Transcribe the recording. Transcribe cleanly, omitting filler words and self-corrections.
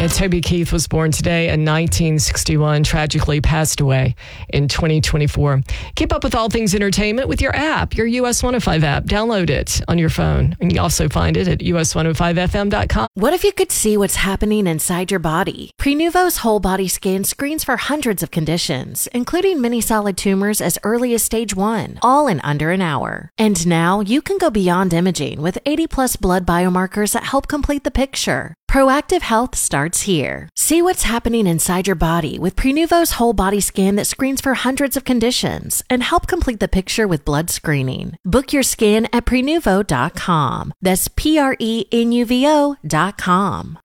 Toby Keith was born today in 1961, tragically passed away in 2024. Keep up with all things entertainment with your app, your US 105 app. Download it on your phone. And you also find it at us105fm.com. What if you could see what's happening inside your body? Prenuvo's whole body scan screens for hundreds of conditions, including many solid tumors as early as stage 1, all in under an hour. And now you can go beyond imaging with 80 plus blood biomarkers that help complete the picture. Proactive health starts here. See what's happening inside your body with Prenuvo's whole body scan that screens for hundreds of conditions and help complete the picture with blood screening. Book your scan at Prenuvo.com. That's Prenuvo.com.